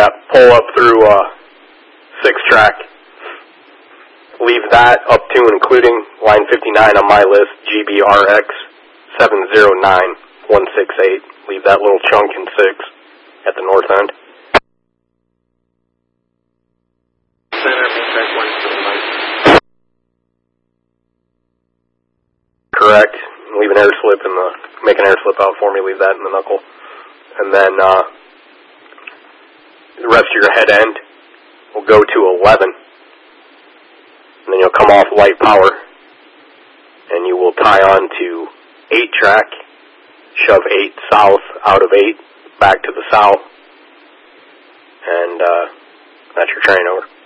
Yeah, pull up through 6-track. Leave that up to and including line 59 on my list, GBRX 709168. Leave that little chunk in 6 at the north end. Center, main track 175. Correct. Leave an air slip in the, make an air slip out for me, leave that in the knuckle. And then the rest of your head end will go to 11. And then you'll come off light power. And you will tie on to 8-track, shove 8 south out of 8, back to the south. And that's your train over.